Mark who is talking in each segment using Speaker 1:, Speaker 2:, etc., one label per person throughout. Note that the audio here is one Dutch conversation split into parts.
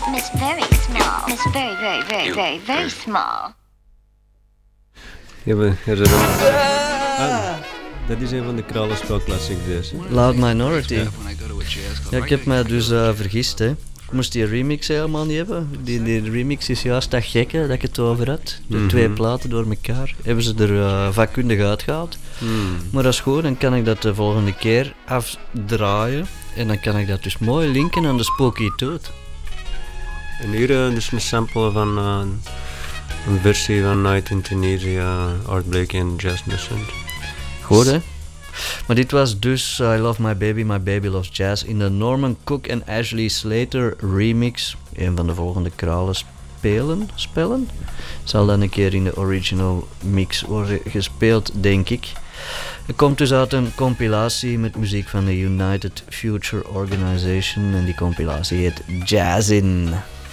Speaker 1: Miss very small. Miss very, very, very, very, very small.
Speaker 2: Ja, dat is een van de kralenspelclassics deze.
Speaker 3: Loud Minority. Ja, ik heb mij dus vergist, hè. Ik moest die remix helemaal niet hebben. Die remix is juist dat gekke dat ik het over had. De twee platen door elkaar. Hebben ze er vakkundig uitgehaald. Maar dat is goed, dan kan ik dat de volgende keer afdraaien. En dan kan ik dat dus mooi linken aan de Spooky Tooth.
Speaker 2: En hier dus een sample van een versie van Night in Tunisia, Art Blakey en Jazz Messent.
Speaker 3: Goed, hè? Maar dit was dus I Love My Baby Loves Jazz in de Norman Cook en Ashley Slater remix. Een van de volgende kralen spellen. Zal dan een keer in de original mix worden gespeeld, denk ik. Het komt dus uit een compilatie met muziek van de United Future Organization en die compilatie heet Jazzin.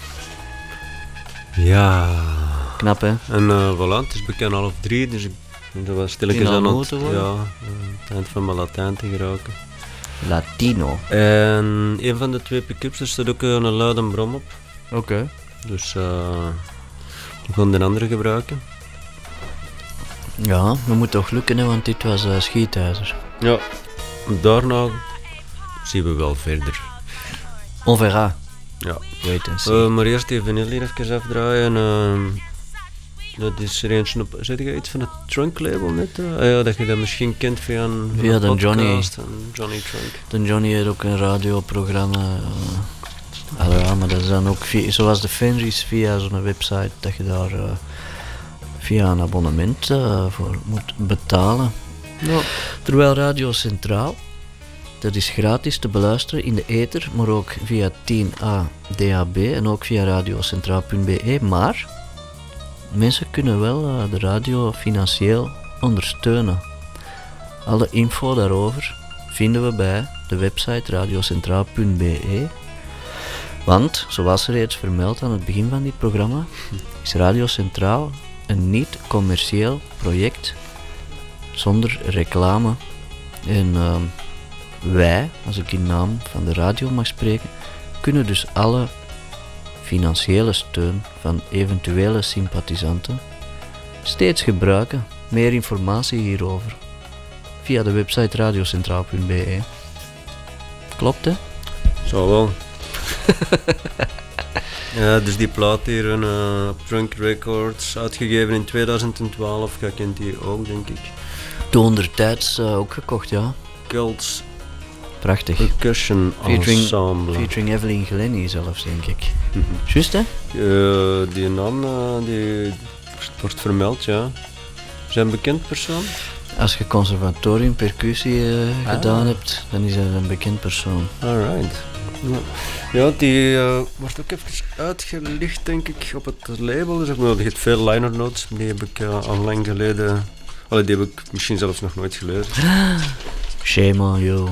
Speaker 2: Ja.
Speaker 3: Knap, hè?
Speaker 2: En voilà, het is bekend 2:30, dus dat was stilletjes aan het, het eind van mijn Latijn te geraken.
Speaker 3: Latino.
Speaker 2: En een van de twee pick-ups, er staat ook een luide brom op.
Speaker 3: Oké.
Speaker 2: Dus we gaan de andere gebruiken.
Speaker 3: Ja, dat moet toch lukken, hè, want dit was schietijzer.
Speaker 2: Ja, daarna zien we wel verder.
Speaker 3: On verra.
Speaker 2: Ja.
Speaker 3: Wait and see.
Speaker 2: Maar eerst die vinyl hier even afdraaien. Dat is er eentje op. Zeg je iets van het Trunk label net? Ja, dat je dat misschien kent via een
Speaker 3: de Johnny.
Speaker 2: Johnny Trunk.
Speaker 3: De Johnny heeft ook een radioprogramma. Ja, maar dat is dan ook zoals de Fenris via zo'n website dat je daar via een abonnement voor moet betalen.
Speaker 2: Ja.
Speaker 3: Terwijl Radio Centraal, dat is gratis te beluisteren in de ether, maar ook via 10A DAB en ook via radiocentraal.be. Maar mensen kunnen wel de radio financieel ondersteunen. Alle info daarover vinden we bij de website radiocentraal.be. Want, zoals reeds vermeld aan het begin van dit programma, is Radio Centraal een niet-commercieel project zonder reclame. En wij, als ik in naam van de radio mag spreken, kunnen dus alle financiële steun van eventuele sympathisanten steeds gebruiken. Meer informatie hierover via de website radiocentraal.be. Klopt, hè?
Speaker 2: Zo wel. Ja, dus die plaat hier op Trunk Records, uitgegeven in 2012, je kent die ook, denk ik.
Speaker 3: Toentertijds ook gekocht, ja.
Speaker 2: Cults
Speaker 3: Prachtig.
Speaker 2: Percussion Ensemble.
Speaker 3: Featuring Evelyn Glennie zelfs, denk ik. Juist, hè?
Speaker 2: Die naam die wordt vermeld, ja. Zijn bekend persoon?
Speaker 3: Als je conservatorium percussie gedaan hebt, dan is hij een bekend persoon.
Speaker 2: Alright. Ja, die wordt ook even uitgelicht, denk ik, op het label. Dus je hebt veel liner notes, die heb ik al lang geleden... die heb ik misschien zelfs nog nooit gelezen.
Speaker 3: Shame on you.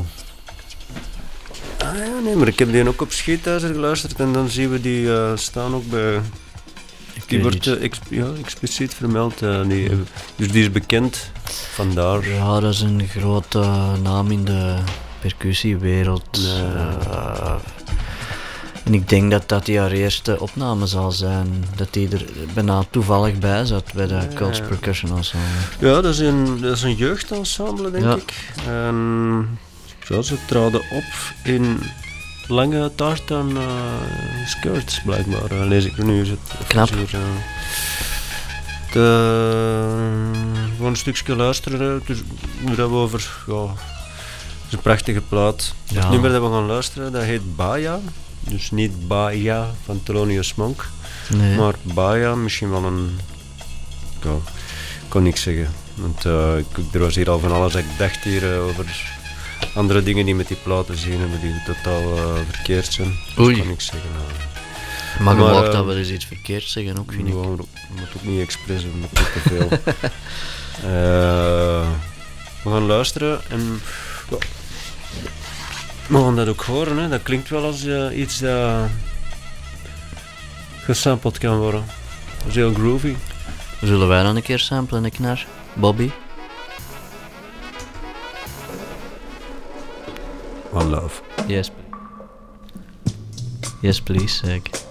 Speaker 2: Ah ja, nee, maar ik heb die ook op Schietijzer geluisterd en dan zien we die staan ook bij... Die wordt expliciet vermeld, dus die is bekend, vandaar.
Speaker 3: Ja, dat is een grote naam in de percussiewereld. En ik denk dat die haar eerste opname zal zijn, dat die er bijna toevallig bij zat bij de Cults Percussion Ensemble.
Speaker 2: Ja, dat is een jeugdensemble, denk ik. En ja, ze traden op in lange tartan skirts, blijkbaar. Lees ik er nu.
Speaker 3: Knap.
Speaker 2: Gewoon een stukje luisteren. Dus nu dat we over... Ja, het is een prachtige plaat. Ja. Het nummer dat we gaan luisteren, dat heet Baya. Dus niet Baya van Thelonious Monk. Nee. Maar Baya, misschien wel een... Ja, ik kan niks zeggen. Want er was hier al van alles dat ik dacht hier over... Andere dingen die met die platen zien hebben die totaal verkeerd zijn.
Speaker 3: Oei.
Speaker 2: Dat kan ik zeggen.
Speaker 3: Maar je mag dat wel eens iets verkeerd zeggen ook, vind ik.
Speaker 2: Dat moet ook niet expres doen, dat is te veel. We gaan luisteren en we gaan dat ook horen. Hè. Dat klinkt wel als iets dat gesampled kan worden. Dat is heel groovy.
Speaker 3: Zullen wij dan een keer samplen, ik naar Bobby?
Speaker 2: One love.
Speaker 3: Yes. Yes, please, zeg ik.